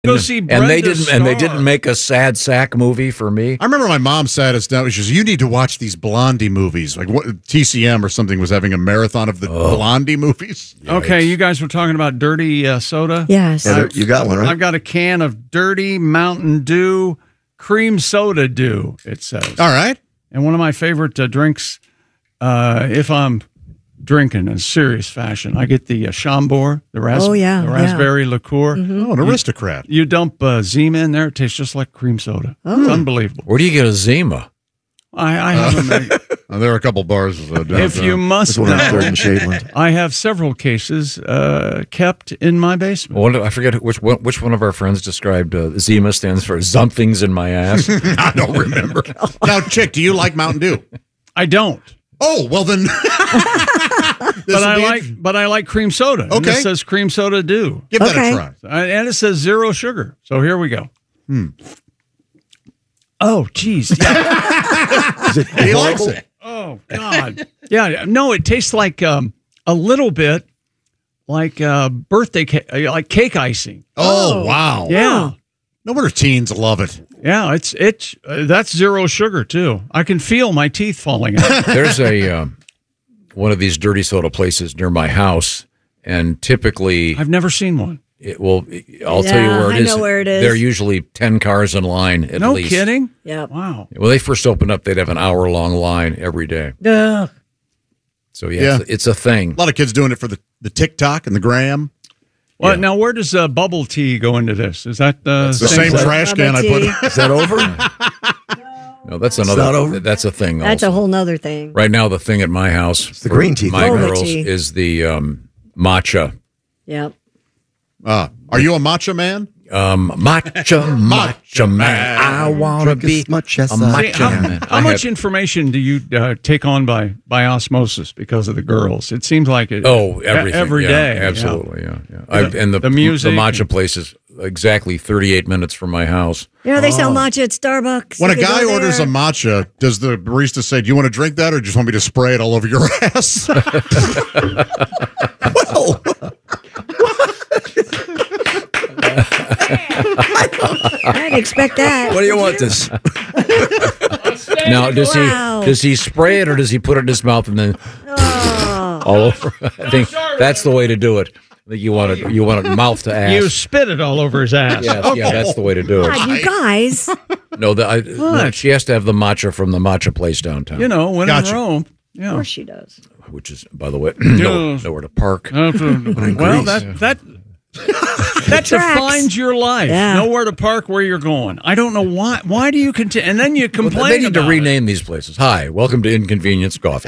Go see Brenda and they didn't make a sad sack movie for me. I remember my mom sat us down. She says, "You need to watch these Blondie movies." Like what, TCM or something was having a marathon of the Blondie movies. Okay, you guys were talking about dirty soda. Yes, you got one, right? I've got a can of dirty Mountain Dew cream soda dew. It says. All right. And one of my favorite drinks, if I'm drinking in serious fashion, I get the Chambord, the raspberry liqueur. Mm-hmm. Oh, an aristocrat. You dump Zima in there, it tastes just like cream soda. It's unbelievable. Where do you get a Zima? I have them. There are a couple bars. If you must know, I have several cases kept in my basement. Well, I forget which one of our friends described Zima stands for something's in my ass. I don't remember. Now, Chick, do you like Mountain Dew? I don't. Oh, well then. But I like cream soda. Okay. And it says cream soda dew. Give that a try. And it says 0 sugar. So here we go. Oh, geez. Yeah. He likes it. Oh, God. Yeah. No, it tastes like a little bit like birthday cake, like cake icing. Oh, wow. Yeah. No wonder teens love it. Yeah, it's that's 0 sugar too. I can feel my teeth falling out. There's a one of these dirty soda places near my house, and typically I've never seen one. I'll tell you where it is. I know where it is. There are usually 10 cars in line at No least. kidding? Yeah. Wow. When they first opened up, they'd have an hour-long line every day. So it's a thing. A lot of kids doing it for the TikTok and the gram. Well, now where does bubble tea go into this? Is that the same trash can I put? Is that over? No, that's another. not over? That's a thing. That's also. a whole nother thing. Right now, the thing at my house, the green tea. My Boba girls tea. is the matcha. Yep. Are you a matcha man? Matcha man. I want to be as much as a I matcha man. How much information do you take on by osmosis because of the girls? It seems like it. Everything. Every day. Absolutely, yeah. The the music. The matcha place is exactly 38 minutes from my house. You know, they sell matcha at Starbucks. When a You can guy go orders a there. matcha, does the barista say, "Do you want to drink that, or just want me to spray it all over your ass?" I didn't expect that. What do you want this? Now, Wow. does he spray it or does he put it in his mouth and then all over? I think that's the way to do it. I think you want it mouth to ass. You spit it all over his ass. Yes, yeah, that's the way to do it. God, you guys. No, she has to have the matcha from the matcha place downtown. You know, when Gotcha. in Rome. Of Yeah. course she does. Which is, by the way, Yes. nowhere to park. Well, that defines your life. Yeah. Nowhere to park where you're going. I don't know why. Why do you continue? And then you complain. They need to about rename these places. Hi, welcome to Inconvenience Coffee.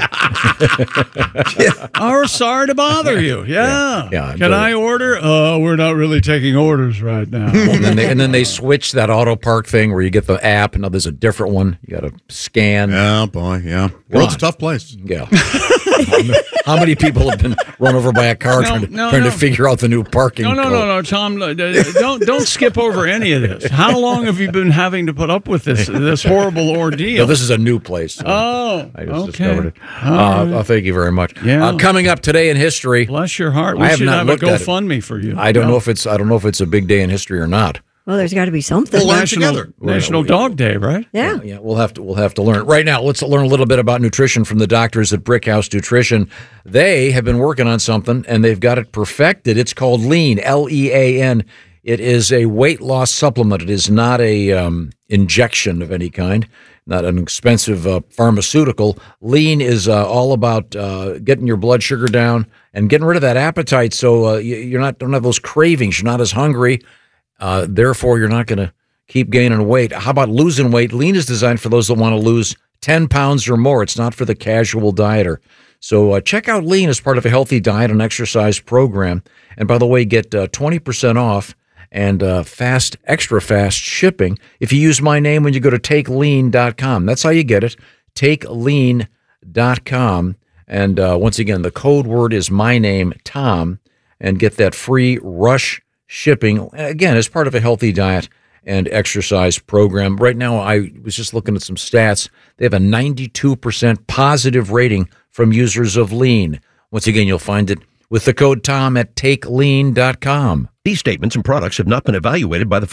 it. Oh, sorry to bother you. Yeah. Yeah, Can I order? We're not really taking orders right now. and then they switch that auto park thing where you get the app. Now there's a different one. You got to scan. Oh boy, yeah. World's a tough place. Yeah. How many people have been run over by a car trying to figure out the new parking code? No, Tom. Don't skip over any of this. How long have you been having to put up with this horrible ordeal? No, this is a new place. Oh, I just okay. discovered it. All right. Thank you very much. Yeah. Coming up today in history. Bless your heart. I We have should not have a looked at it. GoFundMe for you. I don't know if it's a big day in history or not. Well, there's got to be something. We'll learn together. National Dog Day, right? Yeah. Yeah, we'll have to learn. Right now, let's learn a little bit about nutrition from the doctors at Brickhouse Nutrition. They have been working on something, and they've got it perfected. It's called Lean, Lean. It is a weight loss supplement. It is not a injection of any kind, not an expensive pharmaceutical. Lean is all about getting your blood sugar down and getting rid of that appetite, so you don't have those cravings. You're not as hungry. Therefore, you're not going to keep gaining weight. How about losing weight? Lean is designed for those that want to lose 10 pounds or more. It's not for the casual dieter. So check out Lean as part of a healthy diet and exercise program. And by the way, get 20% off and extra fast shipping if you use my name when you go to takelean.com. That's how you get it, takelean.com. And once again, the code word is my name, Tom, and get that free rush shipping, again, as part of a healthy diet and exercise program. Right now, I was just looking at some stats. They have a 92% positive rating from users of Lean. Once again, you'll find it with the code TOM at takelean.com. These statements and products have not been evaluated by the